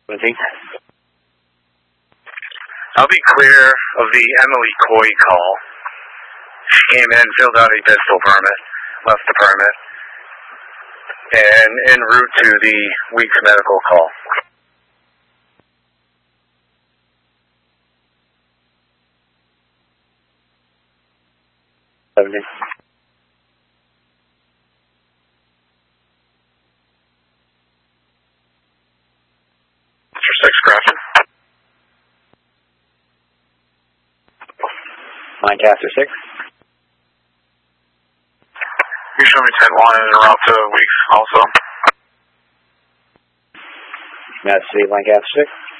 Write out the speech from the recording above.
I'll be clear of the Emily Coy call. She came in, filled out a pistol permit, left the permit, and en route to the Weeks medical call. Mr. 6, Grafton. Lancaster 6. You show me 10-1 and route to Weeks also. United City, Lancaster 6.